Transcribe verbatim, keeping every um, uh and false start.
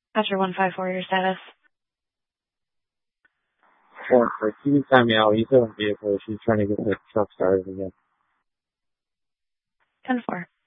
After one five four, your status. Four for Q time out. He's in a vehicle. She's trying to get the truck started again. ten four.